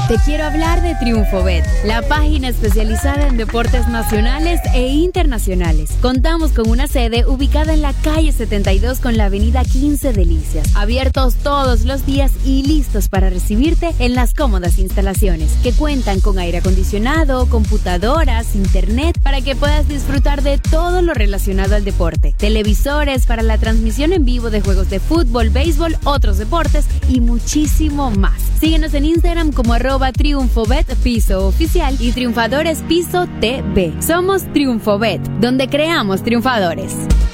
Te quiero hablar de TriunfoBet, la página especializada en deportes nacionales e internacionales. Contamos con una sede ubicada en la calle 72 con la avenida 15 Delicias, abiertos todos los días y listos para recibirte en las cómodas instalaciones, que cuentan con aire acondicionado, computadoras, internet, para que puedas disfrutar de todo lo relacionado al deporte, televisores para la transmisión en vivo de juegos de fútbol, béisbol, otros deportes y muchísimo más. Síguenos en Instagram como @TriunfoBet Piso Oficial y Triunfadores Piso TV. Somos TriunfoBet, donde creamos triunfadores.